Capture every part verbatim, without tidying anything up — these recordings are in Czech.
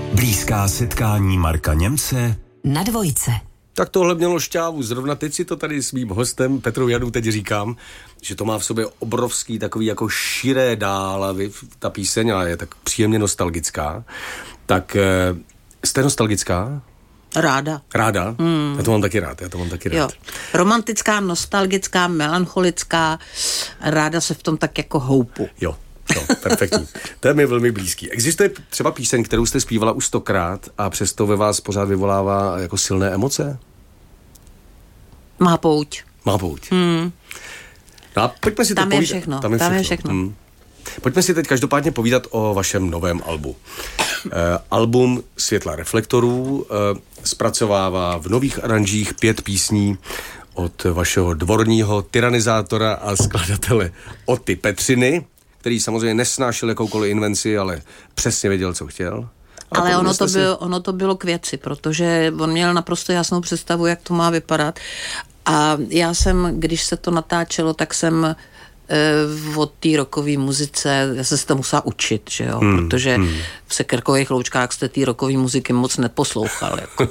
Blízká setkání Marka Němce na Dvojce. Tak tohle mělo šťávu. Zrovna teď si to tady s mým hostem Petrou Janů teď říkám, že to má v sobě obrovský takový jako širé dálavy, ta píseň, ale je tak příjemně nostalgická. Tak e, jste nostalgická? Ráda. Ráda? Hmm. Já to mám taky rád, já to mám taky rád. Jo. Romantická, nostalgická, melancholická, ráda se v tom tak jako houpu. Jo. No, perfektní. To je mi velmi blízký. Existuje třeba píseň, kterou jste zpívala už stokrát a přesto ve vás pořád vyvolává jako silné emoce? Má pouť. Má pouť. Hmm. No a pojďme si tam to je povídat. všechno. Tam je tam všechno. Je všechno. Hmm. Pojďme si teď každopádně povídat o vašem novém albu. Uh, album Světla reflektorů uh, zpracovává v nových aranžích pět písní od vašeho dvorního tyranizátora a skladatele Oty Petřiny, který samozřejmě nesnášel jakoukoliv invenci, ale přesně věděl, co chtěl. A ale ono to, si... bylo, ono to bylo k věci, protože on měl naprosto jasnou představu, jak to má vypadat. A já jsem, když se to natáčelo, tak jsem e, od té rockové muzice, já jsem se to musela učit, že jo, hmm, protože hmm. v Sekerkových Loučkách jste té rockové muziky moc neposlouchal. Jako.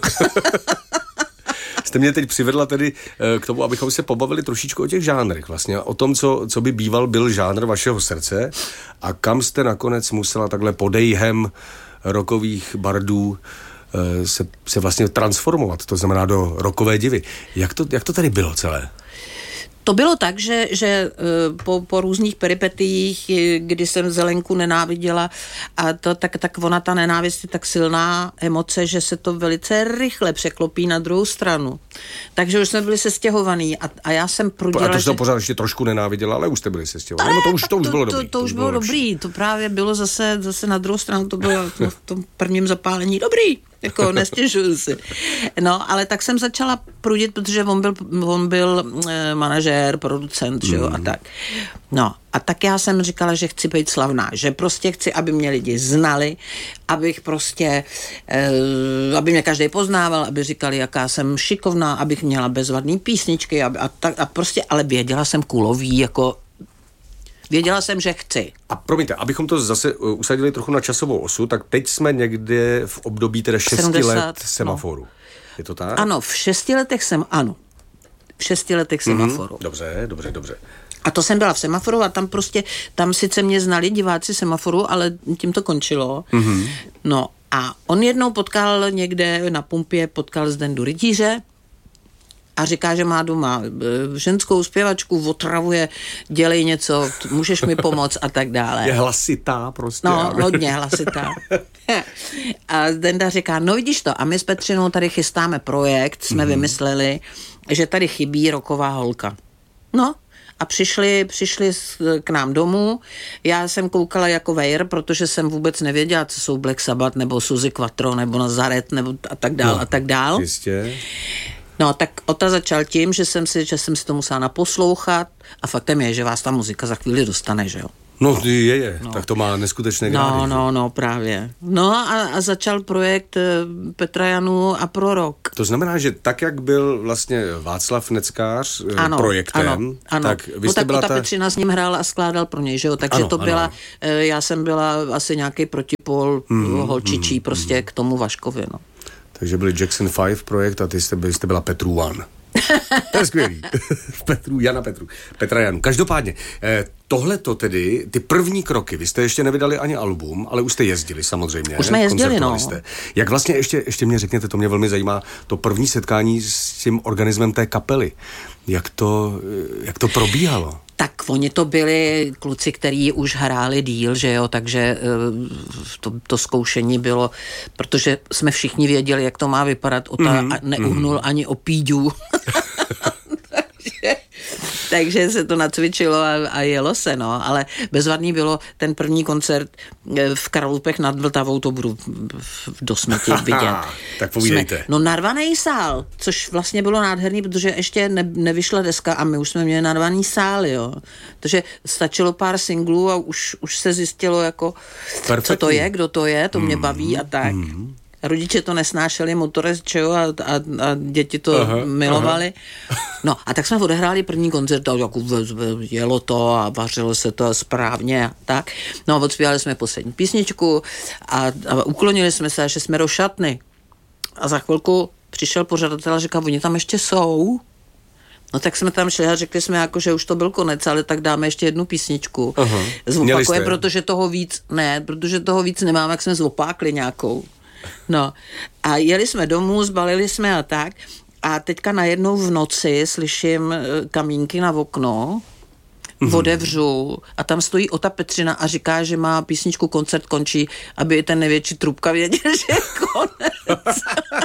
Jste mě teď přivedla tedy k tomu, abychom se pobavili trošičku o těch žánrech vlastně, o tom, co, co by býval byl žánr vašeho srdce a kam jste nakonec musela takhle podejhem rockových bardů se, se vlastně transformovat, to znamená do rockové divy. Jak to, jak to tady bylo celé? To bylo tak, že, že po, po různých peripetiích, kdy jsem Zelenku nenáviděla, a to, tak, tak ona, ta nenávist je tak silná emoce, že se to velice rychle překlopí na druhou stranu. Takže už jsme byli sestěhovaný a, a já jsem prudila, a to jste že... pořád ještě trošku nenáviděla, ale už jste byli sestěhovaný. No to už, to už to, bylo to, dobrý. To, to už bylo dobrý, to právě bylo zase, zase na druhou stranu, to bylo v tom prvním zapálení dobrý. Jako nestěžuju si. No, ale tak jsem začala prudit, protože on byl, on byl e, manažér, producent, že jo, mm. a tak. No, a tak já jsem říkala, že chci být slavná, že prostě chci, aby mě lidi znali, abych prostě, e, aby mě každý poznával, aby říkali, jaká jsem šikovná, abych měla bezvadný písničky a, a, tak, a prostě, ale věděla jsem kulový, jako věděla jsem, že chci. A promiňte, abychom to zase usadili trochu na časovou osu, tak teď jsme někde v období teda šesti sedmdesát let semaforu. No. Je to tak? Ano, v šesti letech jsem, ano. V šesti letech semaforu. Mm-hmm. Dobře, dobře, dobře. A to jsem byla v semaforu a tam prostě, tam sice mě znali diváci semaforu, ale tím to končilo. Mm-hmm. No a on jednou potkal někde na pumpě, potkal Zdendu Rytíře, a říká, že má doma ženskou zpěvačku, otravuje, dělej něco, můžeš mi pomoct a tak dále. Je hlasitá prostě. No, hodně hlasitá. A Zdenda říká, no vidíš to, a my s Petřinou tady chystáme projekt, jsme mm-hmm. vymysleli, že tady chybí rocková holka. No, a přišli, přišli k nám domů. Já jsem koukala jako vejr, protože jsem vůbec nevěděla, co jsou Black Sabbath, nebo Suzy Quattro, nebo Nazareth, nebo a tak dál, no, a tak dál. Jistě. No, tak Ota začal tím, že jsem si, že jsem si to musela naposlouchat a faktem je, že vás ta muzika za chvíli dostane, že jo? No, je, je. No. Tak to má neskutečné grády. No, no, no, právě. No a, a začal projekt Petra Janů a Prorok. To znamená, že tak, jak byl vlastně Václav Neckář ano, projektem, ano, ano. tak vy no, jste tak byla ta ta... Petřina s ním hrála a skládal pro něj, že jo? Takže ano, to byla, ano. já jsem byla asi nějaký protipol mm, holčičí mm, prostě mm. k tomu Vaškovi, no. Takže byli Jackson Five projekt a ty jste, by, jste byla Petru One. To je skvělý. Petru, Jana Petru. Petra Janu. Každopádně, eh, tohleto tedy, ty první kroky, vy jste ještě nevydali ani album, ale už jste jezdili samozřejmě. Už jsme jezdili, no. Jste. Jak vlastně ještě, ještě mě řekněte, to mě velmi zajímá, to první setkání s tím organismem té kapely. Jak to, jak to probíhalo? Tak oni to byli kluci, kteří už hráli díl, že jo, takže to, to zkoušení bylo, protože jsme všichni věděli, jak to má vypadat, Ota mm, neuhnul mm. ani o píďu. takže, takže se to nacvičilo a, a jelo se, no, ale bezvadný bylo ten první koncert v Kralupech nad Vltavou, to budu do smrti vidět. Tak povídejte. Jsme, no narvaný sál, což vlastně bylo nádherný, protože ještě ne, nevyšla deska a my už jsme měli narvaný sál, jo. Takže stačilo pár singlů a už, už se zjistilo, jako, perfektní. Co to je, kdo to je, to mě baví a tak. Mm. rodiče to nesnášeli, motorist, čo, a, a, a děti to aha, milovali. Aha. No a tak jsme odehráli první koncert, a jako jelo to a vařilo se to správně a tak. No a odspívali jsme poslední písničku a, a uklonili jsme se, že jsme do šatny. A za chvilku přišel pořadatel a říkal, oni tam ještě jsou. No tak jsme tam šli a řekli jsme, jako, že už to byl konec, ale tak dáme ještě jednu písničku. Uh-huh. Zopakuje, protože toho víc, ne, protože toho víc nemáme, jak jsme zopákli nějakou. No a jeli jsme domů, zbalili jsme a tak a teďka najednou v noci slyším kamínky na okno, uh-huh. otevřu a tam stojí Ota Petřina a říká, že má písničku Koncert končí, aby ten největší trubka věděl, že je konec.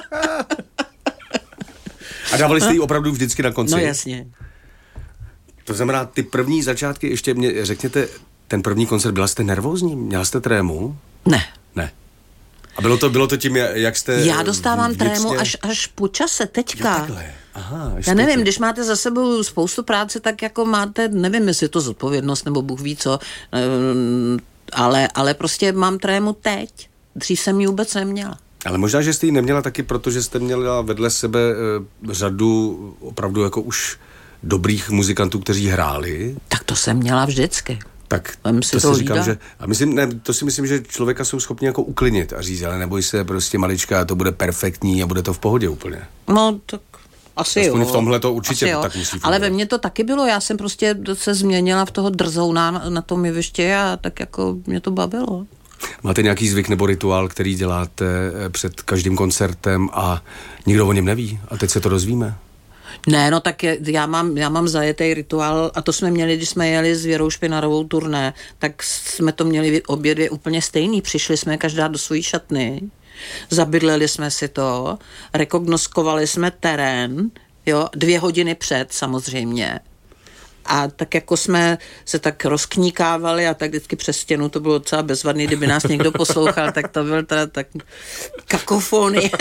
A dávali jste ji opravdu vždycky na konci? No jasně. To znamená, ty první začátky, ještě mě řekněte, ten první koncert, byla jste nervózní? Měla jste trému? Ne. Ne. A bylo to, bylo to tím, jak jste... Já dostávám vnitřně... trému až, až po čase, teďka. Jo, takhle. Aha, já nevím, tě... když máte za sebou spoustu práce, tak jako máte, nevím, jestli je to zodpovědnost, nebo Bůh ví co, ale, ale prostě mám trému teď. Dřív jsem ji vůbec neměla. Ale možná, že jste ji neměla taky, protože jste měla vedle sebe e, řadu opravdu jako už dobrých muzikantů, kteří hráli. Tak to jsem měla vždycky. Tak to si říkám, že... A myslím, ne, to si myslím, že člověka jsou schopni jako uklidnit a říct, ale neboj se, prostě malička, to bude perfektní a bude to v pohodě úplně. No, tak asi aspoň jo. v tomhle to určitě tak musí fungovat. Ale ve mně to taky bylo, já jsem prostě se změnila v toho drzouna na, na tom jeviště a tak jako mě to bavilo. Máte nějaký zvyk nebo rituál, který děláte před každým koncertem a nikdo o něm neví? A teď se to dozvíme? Ne, no tak je, já, mám, já mám zajetý rituál a to jsme měli, když jsme jeli s Věrou Špinarovou turné, tak jsme to měli obě dvě úplně stejný. Přišli jsme každá do svojí šatny, zabydleli jsme si to, rekognoskovali jsme terén, jo, dvě hodiny před samozřejmě. A tak jako jsme se tak rozkníkávali a tak vždycky přes stěnu, to bylo docela bezvadný, kdyby nás někdo poslouchal, tak to byl teda tak kakofony.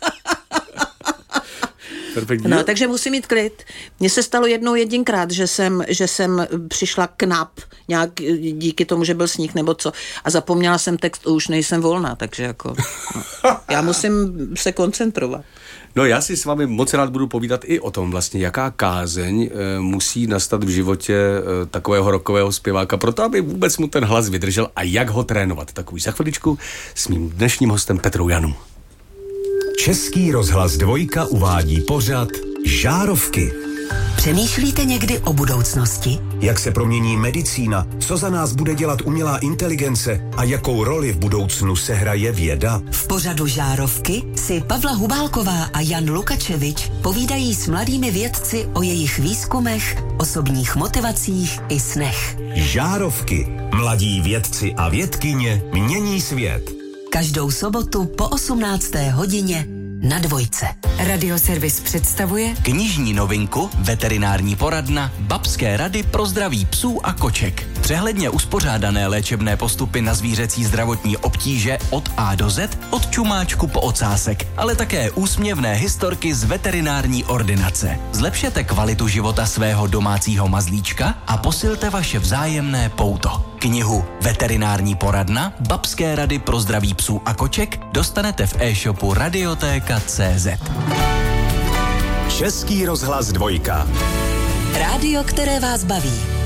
No, takže musím mít klid. Mně se stalo jednou jedinkrát, že jsem, že jsem přišla k nap, nějak díky tomu, že byl sníh nebo co, a zapomněla jsem text, už nejsem volná, takže jako, no, já musím se koncentrovat. No já si s vámi moc rád budu povídat i o tom vlastně, jaká kázeň e, musí nastat v životě e, takového rockového zpěváka, proto aby vůbec mu ten hlas vydržel a jak ho trénovat. Tak už za chviličku s mým dnešním hostem Petrou Janů. Český rozhlas dvojka uvádí pořad Žárovky. Přemýšlíte někdy o budoucnosti? Jak se promění medicína, co za nás bude dělat umělá inteligence a jakou roli v budoucnu sehraje věda? V pořadu Žárovky si Pavla Hubálková a Jan Lukačevič povídají s mladými vědci o jejich výzkumech, osobních motivacích i snech. Žárovky. Mladí vědci a vědkyně mění svět. Každou sobotu po osmnácté hodině na Dvojce. Radioservis představuje knižní novinku Veterinární poradna Babské rady pro zdraví psů a koček. Přehledně uspořádané léčebné postupy na zvířecí zdravotní obtíže od A do Z, od čumáčku po ocásek, ale také úsměvné historky z veterinární ordinace. Zlepšete kvalitu života svého domácího mazlíčka a posilte vaše vzájemné pouto. Knihu Veterinární poradna Babské rady pro zdraví psů a koček dostanete v e-shopu radiotéka tečka cé zet. Český rozhlas dvojka. Rádio, které vás baví.